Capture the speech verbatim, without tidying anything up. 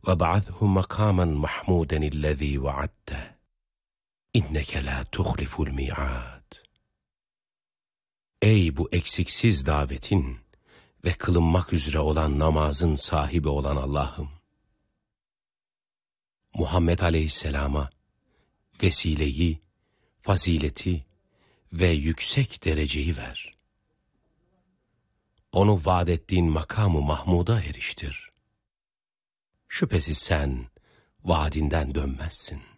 وَبَعَثْهُ مَقَامًا مَحْمُودًا الَّذ۪ي وَعَدْتَهُ اِنَّكَ لَا تُخْلِفُ الْمِيعَادِ. Ey bu eksiksiz davetin ve kılınmak üzere olan namazın sahibi olan Allah'ım! Muhammed Aleyhisselam'a vesileyi, fazileti ve yüksek dereceyi ver. Onu vaad ettiğin makamı Mahmud'a eriştir. Şüphesiz sen vaadinden dönmezsin.